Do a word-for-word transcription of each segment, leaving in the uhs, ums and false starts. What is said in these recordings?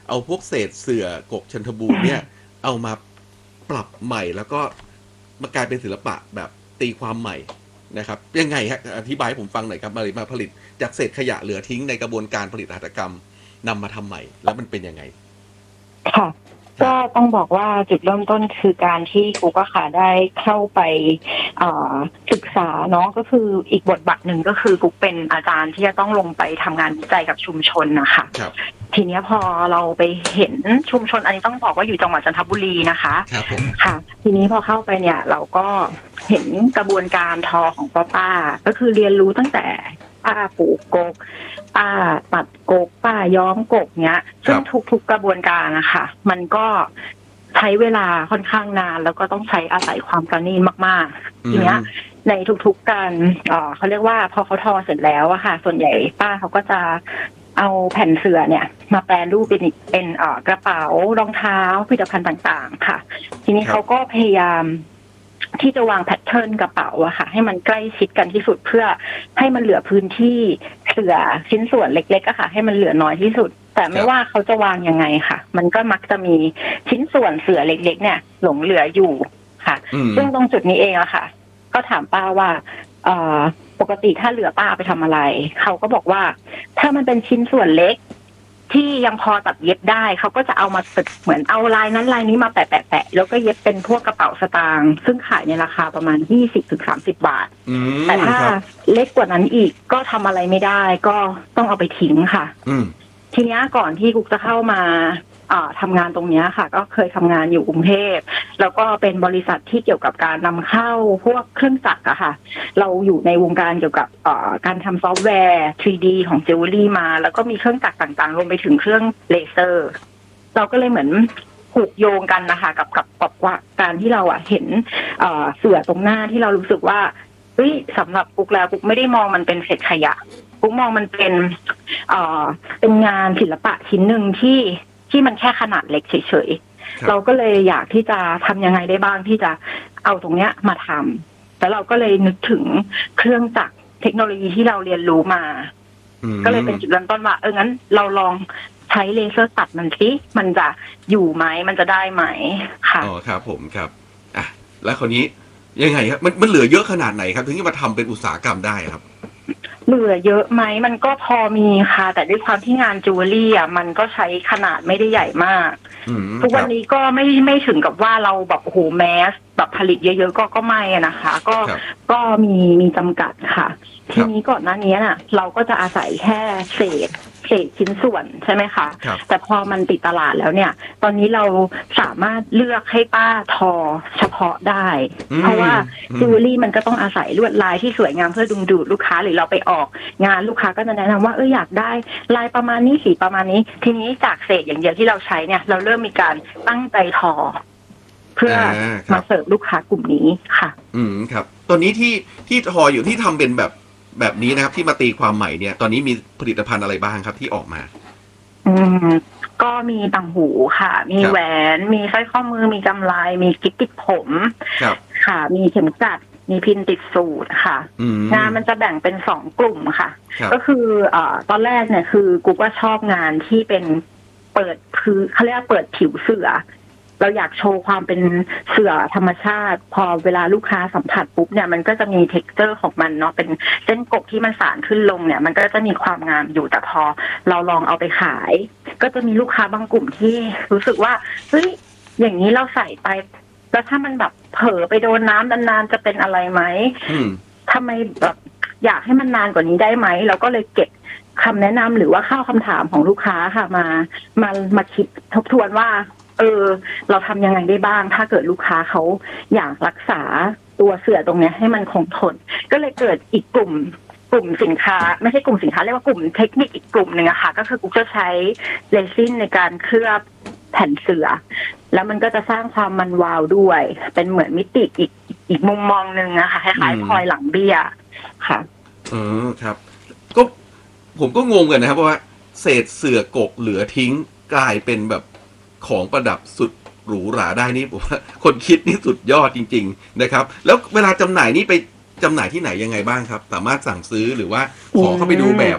เอาพวกเศษเสื่อกกชันทบูรณ์เนี่ยเอามาปรับใหม่แล้วก็มากลายเป็นศิลปะแบบตีความใหม่นะครับยังไงฮะอธิบายให้ผมฟังหน่อยครับมามาผลิตจากเศษขยะเหลือทิ้งในกระบวนการผลิตหัตถกรรมนำมาทำใหม่แล้วมันเป็นยังไงค่ะก็ต้องบอกว่าจุดเริ่มต้นคือการที่ครูก็ค่ะได้เข้าไปศึกษาเนาะก็คืออีกบทบาทหนึ่งก็คือกูเป็นอาจารย์ที่จะต้องลงไปทำงานวิจัยกับชุมชนนะคะทีนี้พอเราไปเห็นชุมชนอันนี้ต้องบอกว่าอยู่จังหวัดจันทบุรีนะคะค่ะทีนี้พอเข้าไปเนี่ยเราก็เห็นกระบวนการทอของป้าป้าก็คือเรียนรู้ตั้งแต่ป้าปลูกกกป้าตัดกกป้าย้อมกกเนี้ยซึ่งทุกๆกระบวนการนะคะมันก็ใช้เวลาค่อนข้างนานแล้วก็ต้องใช้อาศัยความประณีตมากๆทีเนี้ยในทุกๆการเอ่อเขาเรียกว่าพอเขาทอเสร็จแล้วอะค่ะส่วนใหญ่ป้าเขาก็จะเอาแผ่นเสื่อเนี่ยมาแปรรูปเป็นเป็นเอ่อกระเป๋ารองเท้าผลิตภัณฑ์ต่างๆค่ะทีนี้เขาก็พยายามที่จะวางแพทเทิร์นกระเป๋าอะค่ะให้มันใกล้ชิดกันที่สุดเพื่อให้มันเหลือพื้นที่เสื่อชิ้นส่วนเล็กๆอะค่ะให้มันเหลือน้อยที่สุดแต่ไม่ว่าเขาจะวางยังไงค่ะมันก็มักจะมีชิ้นส่วนเสื่อเล็กๆเนี่ยหลงเหลืออยู่ค่ะซึ่งตรงจุดนี้เองอะค่ะก็ถามป้าว่าเอ่อปกติถ้าเหลือป้าไปทำอะไรเขาก็บอกว่าถ้ามันเป็นชิ้นส่วนเล็กที่ยังพอตัดเย็บได้เขาก็จะเอามาตึกเหมือนเอาลายนั้นลายนี้มาแปะๆๆแล้วก็เย็บเป็นพวกกระเป๋าสตางค์ซึ่งขายในราคาประมาณ ยี่สิบถึงสามสิบ บาทแต่ถ้าเล็กกว่านั้นอีกก็ทำอะไรไม่ได้ก็ต้องเอาไปทิ้งค่ะทีนี้ก่อนที่กุ๊กจะเข้ามาทำงานตรงนี้ค่ะก็เคยทำงานอยู่กรุงเทพแล้วก็เป็นบริษัทที่เกี่ยวกับการนำเข้าพวกเครื่องจักรอะค่ะเราอยู่ในวงการเกี่ยวกับการทำซอฟต์แวร์ ทรี ดี ของจิวเวลรี่มาแล้วก็มีเครื่องจักรต่างๆรวมไปถึงเครื่องเลเซอร์เราก็เลยเหมือนผูกโยงกันนะคะกับกับกับว่าการที่เราอะเห็นเสื่อตรงหน้าที่เรารู้สึกว่าเฮ้ยสำหรับกุ๊กแล้วกุ๊กไม่ได้มองมันเป็นเศษขยะกุ๊กมองมันเป็นเป็นงานศิลปะชิ้นหนึ่งที่ที่มันแค่ขนาดเล็กเฉยๆเราก็เลยอยากที่จะทำยังไงได้บ้างที่จะเอาตรงเนี้ยมาทำแล้วเราก็เลยนึกถึงเครื่องจักรเทคโนโลยีที่เราเรียนรู้มาก็เลยเป็นจุดเริ่มต้นว่าเอองั้นเราลองใช้เลเซอร์ตัดมันสิมันจะอยู่ไหมมันจะได้ไหมค่ะอ๋อครับผมครับอ่ะแล้วคราวนี้ยังไงครับมันมันเหลือเยอะขนาดไหนครับถึงจะมาทำเป็นอุตสาหกรรมได้ครับเหลือเยอะไหมมันก็พอมีค่ะแต่ด้วยความที่งานจิวเวลรี่อ่ะมันก็ใช้ขนาดไม่ได้ใหญ่มากทุกวันนี้ก็ไม่ไม่ถึงกับว่าเราแบบโอ้โหแมสแบบผลิตเยอะๆก็ก็ไม่นะคะก็ก็มีมีจำกัดค่ะทีนี้ก่อนหน้านี้น่ะเราก็จะอาศัยแค่เศษเศษชิ้นส่วนใช่ไหมคะแต่พอมันติดตลาดแล้วเนี่ยตอนนี้เราสามารถเลือกให้ป้าทอเฉพาะได้เพราะว่าจิวเวลรี่มันก็ต้องอาศัยลวดลายที่สวยงามเพื่อดึงดูดลูกค้าหรือเราไปออกงานลูกค้าก็จะแนะนำว่าเอออยากได้ลายประมาณนี้สีประมาณนี้ทีนี้จากเศษอย่างเดียวที่เราใช้เนี่ยเราเริ่มมีการตั้งใจทอเพื่อมาเสิร์ฟลูกค้ากลุ่มนี้ค่ะอืมครับตอนนี้ที่ที่ทออยู่ที่ทำเป็นแบบแบบนี้นะครับที่มาตีความใหม่เนี่ยตอนนี้มีผลิตภัณฑ์อะไรบ้างครับที่ออกมาอืมก็มีต่างหูค่ะมีแหวนมีสร้อยข้อมือมีกำไลมีกิ๊บติดผมค่ะมีเข็มกลัดมีพินติดสูทค่ะงานมันจะแบ่งเป็นสองกลุ่มค่ะก็คือเอ่อตอนแรกเนี่ยคือกูก็ชอบงานที่เป็นเปิดคือเขาเรียกเปิดผิวเสื่อเราอยากโชว์ความเป็นเสื่อธรรมชาติพอเวลาลูกค้าสัมผัสปุ๊บเนี่ยมันก็จะมีเท็กเจอร์ของมันเนาะเป็นเส้นกบที่มันสานขึ้นลงเนี่ยมันก็จะมีความงามอยู่แต่พอเราลองเอาไปขายก็จะมีลูกค้าบางกลุ่มที่รู้สึกว่าเฮ้ยอย่างนี้เราใส่ไปแล้วถ้ามันแบบเผลอไปโดนน้ำนานๆจะเป็นอะไรไหมทำไมแบบอยากให้มันนานกว่านี้ได้ไหมเราก็เลยเก็บคำแนะนำหรือว่าเข้าคำถามของลูกค้าค่ะมามามาคิดทบทวนว่าเออเราทำยังไงได้บ้างถ้าเกิดลูกค้าเขาอยากรักษาตัวเสื่อตรงนี้ให้มันคงทนก็เลยเกิดอีกกลุ่มกลุ่มสินค้าไม่ใช่กลุ่มสินค้าเรียกว่ากลุ่มเทคนิคอีกกลุ่มหนึ่งอะค่ะก็คือกูจะใช้เรซินในการเคลือบแผ่นเสื่อแล้วมันก็จะสร้างความมันวาวด้วยเป็นเหมือนมิติอีกอีกมุมมองนึงอะค่ะคล้ายๆพลอยหลังเบี้ยค่ะอืมครับก็ผมก็งงกันนะครับเพราะว่าเศษเสื่อกกเหลือทิ้งกลายเป็นแบบของประดับสุดหรูหราได้นี่ผมว่าคนคิดนี่สุดยอดจริงๆนะครับแล้วเวลาจำหน่ายนี่ไปจำหน่ายที่ไหนยังไงบ้างครับสามารถสั่งซื้อหรือว่าขอเข้าไปดูแบบว่า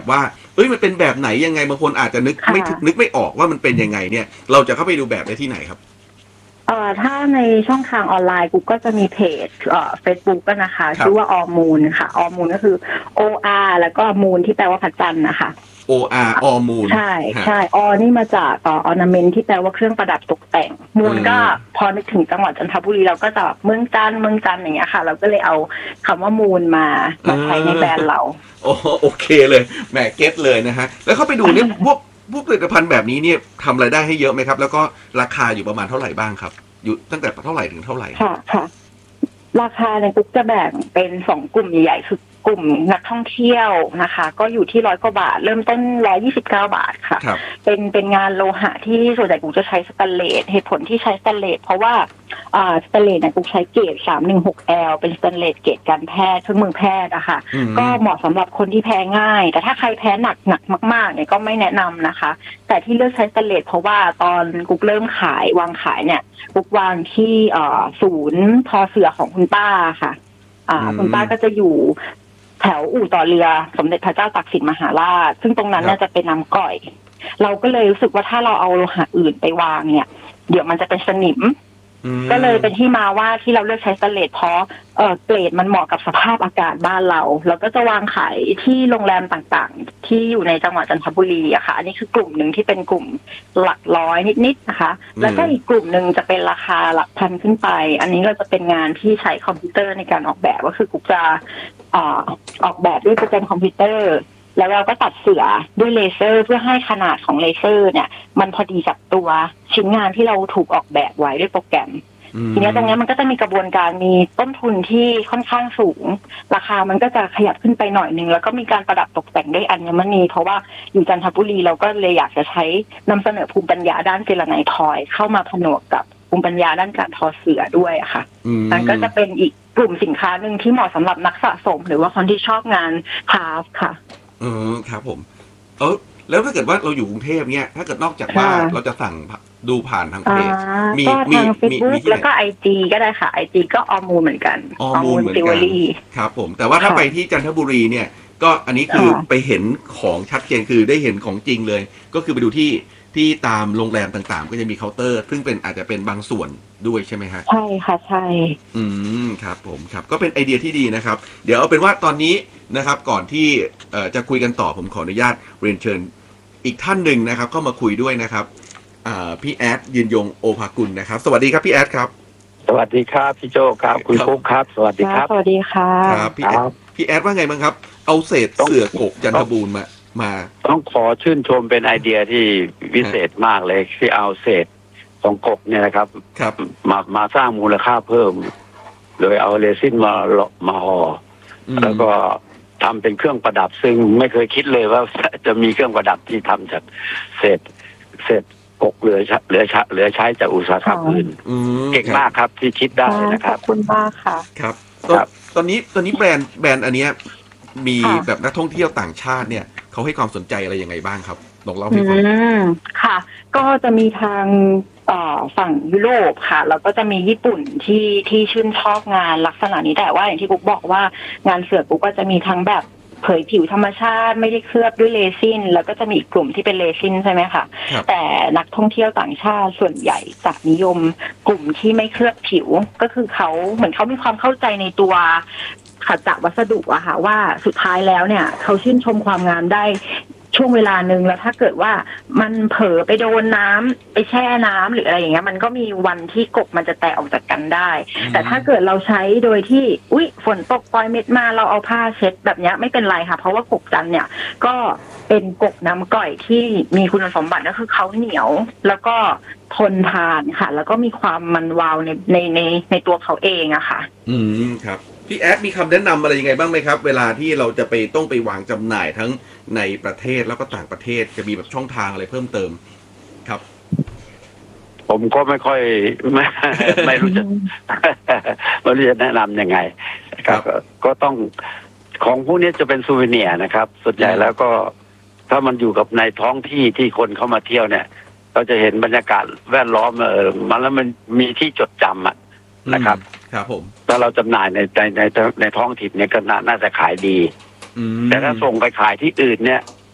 เอ้ยมันเป็นแบบไหนยังไงบางคนอาจจะนึกไม่ถึงนึกไม่ออกว่ามันเป็นยังไงเนี่ยเราจะเข้าไปดูแบบได้ที่ไหนครับเอ่อถ้าในช่องทางออนไลน์กูก็จะมีเพจเอ่อ Facebook ก็นะคะชื่อว่า All Moon ค่ะ All Moon ก็คือ O R แล้วก็ Moon ที่แปลว่าพระจันทร์นะคะ O R All Moon ใช่ใช่ออนี่มาจากออร์นาเมนต์ที่แปลว่าเครื่องประดับตกแต่งมูลก็พอนึกถึงจังหวัดจันทบุรีเราก็จะเมืองจันทร์เมืองจันทร์อย่างเงี้ยค่ะเราก็เลยเอาคำว่ามูลมามาใช้ในแบรนด์เราโอ้โอเคเลยแหมเก็ตเลยนะฮะแล้วเข้าไปดูเนี่ยพวกพวกผลิตภัณฑ์แบบนี้เนี่ยทำรายได้ให้เยอะไหมครับแล้วก็ราคาอยู่ประมาณเท่าไหร่บ้างครับอยู่ตั้งแต่เท่าไหร่ถึงเท่าไหร่ค่ะค่ะราคาในกุ๊กจะแบ่งเป็นสองกลุ่มใหญ่ๆคือกลุ่มนักท่องเที่ยวนะคะก็อยู่ที่ร้อยกว่าบาทเริ่มต้นร้อยยี่สิบเก้าบาทค่ะเป็นเป็นงานโลหะที่ส่วนใหญ่กุ๊กจะใช้สแตนเลสเหตุผลที่ใช้สแตนเลสเพราะว่าอ่าสแตนเลสเนี่ยกุ๊กใช้เกรด สามหนึ่งหกแอล เป็นสแตนเลสเกรดการแพทย์เครื่องมือแพทย์อะค่ะก็เหมาะสำหรับคนที่แพ้ง่ายแต่ถ้าใครแพ้หนักหนักมากๆเนี่ยก็ไม่แนะนำนะคะแต่ที่เลือกใช้สแตนเลสเพราะว่าตอนกุ๊กเริ่มขายวางขายเนี่ยกุ๊กวางที่อ่าศูนย์ทอเสือของคุณป้าค่ะอ่าคุณป้าก็จะอยู่แถวอู่ต่อเรือสมเด็จพระเจ้าตากสินมหาราชซึ่งตรงนั้นน่าจะเป็นน้ำก่อยเราก็เลยรู้สึกว่าถ้าเราเอาโลหะอื่นไปวางเนี่ยเดี๋ยวมันจะเป็นสนิมก็เลยเป็นที่มาว่าที่เราเลือกใช้สแตนเลสเพราะเออเกรดมันเหมาะกับสภาพอากาศบ้านเราแล้วก็จะวางขายที่โรงแรมต่างๆที่อยู่ในจังหวัดจันทบุรีอะค่ะอันนี้คือกลุ่มหนึ่งที่เป็นกลุ่มหลักร้อยนิดๆนะคะแล้วก็อีกกลุ่มหนึ่งจะเป็นราคาหลักพันขึ้นไปอันนี้ก็จะเป็นงานที่ใช้คอมพิวเตอร์ในการออกแบบก็คือกุ๊กจะอ่าออกแบบด้วยโปรแกรมคอมพิวเตอร์แล้วเราก็ตัดเสือด้วยเลเซอร์เพื่อให้ขนาดของเลเซอร์เนี่ยมันพอดีกับตัวชิ้นงานที่เราถูกออกแบบไว้ด้วยโปรแกรมทีนี้ตรงนี้มันก็จะมีกระบวนการมีต้นทุนที่ค่อนข้างสูงราคามันก็จะขยับขึ้นไปหน่อยนึงแล้วก็มีการประดับตกแต่งด้วยอัญมณีเพราะว่าอยู่จันทบุรีเราก็เลยอยากจะใช้นำเสนอภูมิปัญญาด้านเจลาไนท์ทอยเข้ามาผนวกกับภูมิปัญญาด้านการทอเสือด้วยอะค่ะนั่นก็จะเป็นอีกกลุ่มสินค้าหนึ่งที่เหมาะสำหรับนักสะสมหรือว่าคนที่ชอบงานคราฟต์ค่ะอืมครับผมเออแล้วถ้าเกิดว่าเราอยู่กรุงเทพเนี่ยถ้าเกิดนอกจากว่าเราจะสั่งดูผ่านทางเพจมีมีมีมีแล้วก็ไอจีก็ได้ค่ะไอจีก็ออมูเหมือนกันออมูเหมือนกันครับผมแต่ว่าถ้าไปที่จันทบุรีเนี่ยก็อันนี้คือไปเห็นของชัดเจนคือได้เห็นของจริงเลยก็คือไปดูที่ที่ตามโรงแรมต่างๆก็จะมีเคาน์เตอร์ซึ่งเป็นอาจจะเป็นบางส่วนด้วยใช่ไหมฮะใช่ค่ะใช่อืมครับผมครับก็เป็นไอเดียที่ดีนะครับเดี๋ยวเอาเป็นว่าตอนนี้นะครับก่อนที่จะคุยกันต่อผมขออนุญาตเรียนเชิญอีกท่านหนึ่งนะครับเข้ามาคุยด้วยนะครับพี่แอดยืนยงโอภากุลนะครับสวัสดีครับพี่แอดครับสวัสดีครับพี่โจครับคุณปุ๊กครับสวัสดีครับสวัสดีค่ะครับพี่แอดพี่แอดว่าไงบ้างครับเอาเศษเสือกกจันทบูรณ์มามาต้องขอชื่นชมเป็นไอเดียที่วิเศษมากเลยที่เอาเศษของกกเนี่ยนะครับครับมามาสร้างมูลค่าเพิ่มโดยเอาเรซินมามาห่อแล้วก็ทำเป็นเครื่องประดับซึ่งไม่เคยคิดเลยว่าจะมีเครื่องประดับที่ทำจากเศษเศษกกเหลือเหลือเหลือใช้จากอุตสาหกรรมอื่นเก่งมากครับที่คิดได้นะครับขอบคุณมากค่ะครับตอนนี้ตอนนี้แบรนด์แบรนด์อันนี้มีแบบนักท่องเที่ยวต่างชาติเนี่ยเขาให้ความสนใจอะไรยังไงบ้างครับลองเล่าให้ฟังค่ะก็จะมีทางฝั่งยุโรปค่ะแล้วก็จะมีญี่ปุ่นที่ที่ชื่นชอบงานลักษณะนี้แต่ว่าอย่างที่กุ๊กบอกว่างานเสือกุ๊กก็จะมีทั้งแบบเผยผิวธรรมชาติไม่ได้เคลือบด้วยเรซินแล้วก็จะมีอีกกลุ่มที่เป็นเรซินใช่ไหมคะแต่นักท่องเที่ยวต่างชาติส่วนใหญ่จะนิยมกลุ่มที่ไม่เคลือบผิวก็คือเขาเหมือนเขามีความเข้าใจในตัวขัดจักวัสดุอะค่ะว่าสุดท้ายแล้วเนี่ยเขาชื่นชมความงามได้ช่วงเวลาหนึ่งแล้วถ้าเกิดว่ามันเผลอไปโดนน้ำไปแช่น้ำหรืออะไรอย่างเงี้ยมันก็มีวันที่กบมันจะแตกออกจากกันได้แต่ถ้าเกิดเราใช้โดยที่อุ๊ยฝนตกปล่อยเม็ดมาเราเอาผ้าเช็ดแบบเนี้ยไม่เป็นไรค่ะเพราะว่ากบจันเนี่ยก็เป็นกบน้ำก่อยที่มีคุณสมบัติก็คือเขาเหนียวแล้วก็ทนทานค่ะแล้วก็มีความมันวาวในในในในตัวเขาเองอะค่ะอืมครับพี่แอดมีคำแนะนำอะไรยังไงบ้างไหมครับเวลาที่เราจะไปต้องไปวางจำหน่ายทั้งในประเทศแล้วก็ต่างประเทศจะมีแบบช่องทางอะไรเพิ่มเติมครับผมก็ไม่ค่อยไม่ไม่รู้จะไม่รู้จะแนะนำยังไงครับก็ต้องของพวกนี้จะเป็นซูเวเนียร์นะครับส่วนใหญ่แล้วก็ถ้ามันอยู่กับในท้องที่ที่คนเข้ามาเที่ยวเนี่ยเราจะเห็นบรรยากาศแวดล้อมเออมันแล้วมันมีที่จดจำอ่ะนะครับครับผมถ้าเราจำหน่ายในในในในท้องถิ่นเนี่ยก็น่าจะขายดีแต่ถ้าส่งไปขายที่อื่นเนี่ย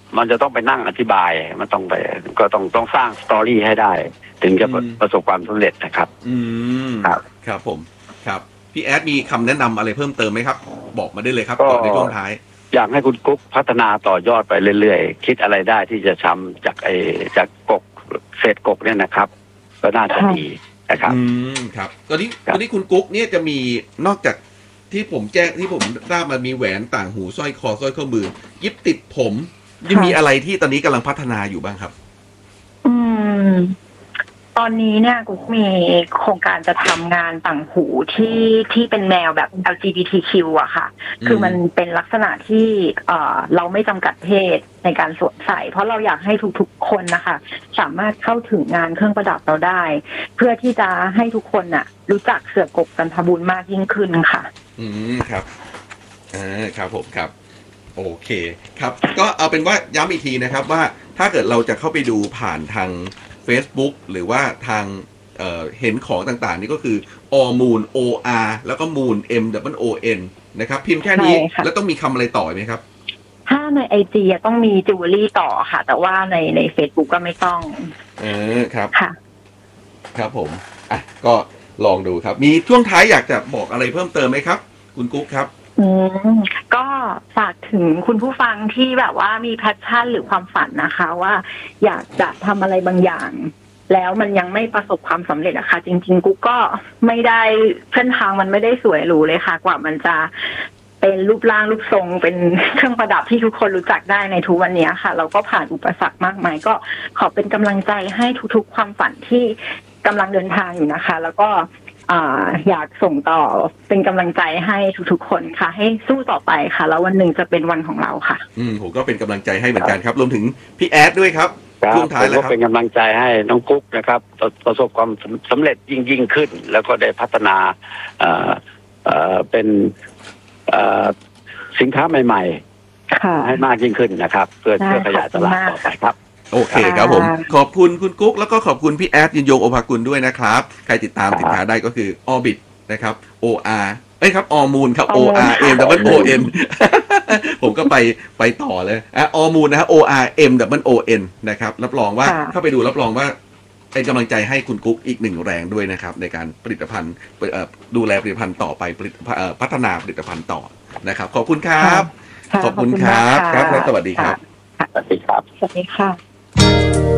มันจะต้องไปนั่งอธิบายมันต้องไปก็ต้องต้องสร้างสตอรี่ให้ได้ ถึงจะประสบความสำเร็จนะครับอืมครับครับผมครับพี่แอดมีคำแนะนำอะไรเพิ่มเติมไหมครับบอกมาได้เลยครับก่อนในช่วงท้ายอยากให้คุณกุ๊กพัฒนาต่อยอดไปเรื่อยๆคิดอะไรได้ที่จะทำจากไอ้จากกกเศษกกเนี่ยนะครับก็น่าจะดีนะครับอืมครับตอนนี้ตอนนี้คุณกุ๊กเนี่ยจะมีนอกจากที่ผมแจ้งที่ผมทราบมามีแหวนต่างหูสร้อยคอสร้อยข้อมือยิบติดผมยังมีอะไรที่ตอนนี้กำลังพัฒนาอยู่บ้างครับอืมตอนนี้เนี่ยกุ๊กมีโครงการจะทำงานต่างหูที่ที่เป็นแนวแบบ แอล จี บี ที คิว อะค่ะคือมันเป็นลักษณะที่เอ่อเราไม่จำกัดเพศในการสวมใส่เพราะเราอยากให้ทุกๆคนนะคะสามารถเข้าถึงงานเครื่องประดับเราได้เพื่อที่จะให้ทุกคนน่ะรู้จักเสือกกจันทบุญมากยิ่งขึ้นค่ะอืมครับอ่าครับผมครับโอเคครับก็เอาเป็นว่าย้ำอีกทีนะครับว่าถ้าเกิดเราจะเข้าไปดูผ่านทางFacebook หรือว่าทาง เอ่อ เห็นของต่างๆนี่ก็คือ all moon o r แล้วก็ moon m w o n นะครับพิมพ์แค่นี้แล้วต้องมีคำอะไรต่อไหมครับถ้าใน ไอ จี ต้องมีจิวเวลรี่ต่อค่ะแต่ว่าในใน Facebook ก็ไม่ต้องเออครับค่ะครับผมอ่ะก็ลองดูครับมีช่วงท้ายอยากจะบอกอะไรเพิ่มเติมไหมครับคุณกุ๊กครับอืมก็ฝากถึงคุณผู้ฟังที่แบบว่ามีแพชชั่นหรือความฝันนะคะว่าอยากจะทำอะไรบางอย่างแล้วมันยังไม่ประสบความสำเร็จอะค่ะจริงๆกุ๊กก็ไม่ได้เส้นทางมันไม่ได้สวยหรูเลยค่ะกว่ามันจะเป็นรูปร่างรูปทรงเป็นเครื่องประดับที่ทุกคนรู้จักได้ในทุกวันนี้ค่ะเราก็ผ่านอุปสรรคมากมายก็ขอเป็นกำลังใจให้ทุกๆความฝันที่กำลังเดินทางอยู่นะคะแล้วก็อยากส่งต่อเป็นกำลังใจให้ทุกๆคนค่ะให้สู้ต่อไปค่ะแล้ววันหนึ่งจะเป็นวันของเราค่ะอืมผมก็เป็นกำลังใจให้เหมือนกันครับรวมถึงพี่แอดด้วยครับช่วงท้ายแล้วครับเป็นกำลังใจให้น้องกุ๊กนะครับประสบความสำเร็จยิ่งยิ่งขึ้นแล้วก็ได้พัฒนาเอ่อเอ่อเป็นเอ่อสินค้าใหม่ๆให้มากยิ่งขึ้นนะครับเพื่อเพื่อขยายตลาดต่อไปครับโอเคครับผมขอบคุณคุณกุ๊กแล้วก็ขอบคุณพี่แอดยินยงโอภากุลด้วยนะครับใครติดตามสินค้าได้ก็คือ Orbit นะครับ O R เอ้ยครับ All Moon ครับ O R M W O N ผมก็ไปไปต่อเลยอ่ะ All Moon นะฮะ O R M W O N นะครับรับรองว่าเข้าไปดูรับรองว่าเป็นกำลังใจให้คุณกุ๊กอีกหนึ่งแรงด้วยนะครับในการผลิตภัณฑ์ดูแลผลิตภัณฑ์ต่อไปพัฒนาผลิตภัณฑ์ต่อนะครับขอบคุณครับขอบคุณครับครับและสวัสดีครับสวัสดีครับสวัสดีค่ะ